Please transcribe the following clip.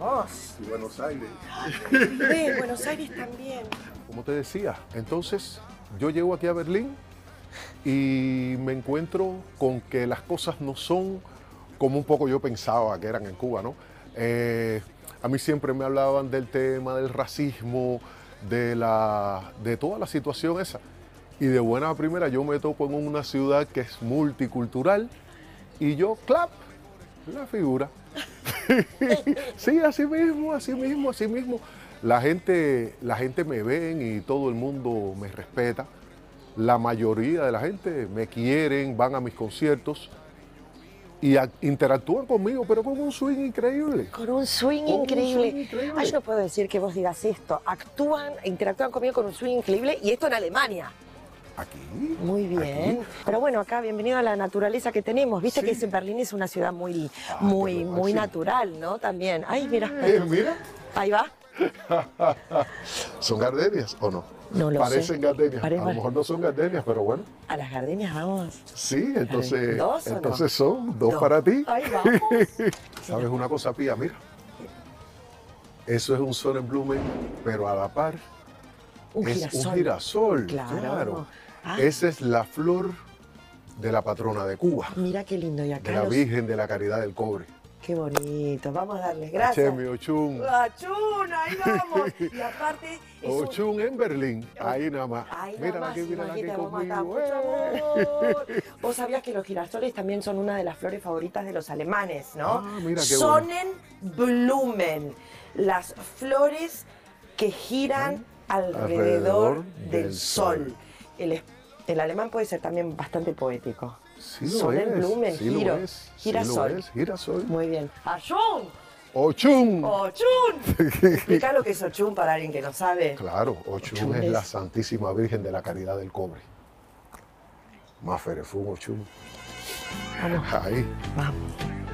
vamos. Y Buenos Aires. Vive Buenos Aires también. Como te decía, entonces yo llego aquí a Berlín y me encuentro con que las cosas no son como un poco yo pensaba que eran en Cuba, ¿no? A mí siempre me hablaban del tema del racismo, de toda la situación esa. Y de buena a primera yo me topo en una ciudad que es multicultural y yo, clap, la figura. Sí, así mismo, así mismo, así mismo. La gente me ven y todo el mundo me respeta. La mayoría de la gente me quieren, van a mis conciertos y interactúan conmigo, pero con un swing increíble. Con un swing Con un increíble. swing increíble. Ay, yo no puedo decir que vos digas esto. Interactúan conmigo con un swing increíble y esto en Alemania. Aquí. Muy bien. Aquí. Pero bueno, acá bienvenido a la naturaleza que tenemos. Viste Sí. que Berlín es una ciudad muy máximo. natural, ¿no? También. Ay, mira. Mira. Ahí va. ¿Son gardenias o no? No lo sé. Parecen gardenias. Parece- A lo mejor no son gardenias, pero bueno. A las gardenias vamos. Sí, entonces, ¿Dos o no? entonces son dos Dos. para ti. Ahí vamos. ¿Sabes una cosa, Pía? Mira. Eso es un Sonnenblumen, pero a la par Un es girasol. un girasol. Claro. Ah. Esa es la flor de la patrona de Cuba, Mira qué lindo. Y de acá la Virgen de la Caridad del Cobre. Qué bonito. Vamos a darles gracias. Chemi Ochun. Achún, ahí vamos. Y aparte es un... Ochun en Berlín, ahí nada más. Ay, Mírala nada aquí, más, mírala aquí imagínate, vamos a conmigo. matar mucho amor. Vos sabías que los girasoles también son una de las flores favoritas de los alemanes, ¿no? Ah, mira qué bueno. Sonnenblumen, las flores que giran alrededor del sol. El alemán puede ser también bastante poético. Sí lo Sonnenblumen, es, sí lo giro, es, sí girasol. lo es, girasol. Muy bien. ¡Achún! Ochun. ¡Ochún! Explica lo que es Ochún para alguien que no sabe. Claro, Ochun Ochun es es- la Santísima Virgen de la Caridad del Cobre. Maferefún Ochun. Vamos, Ahí. vamos.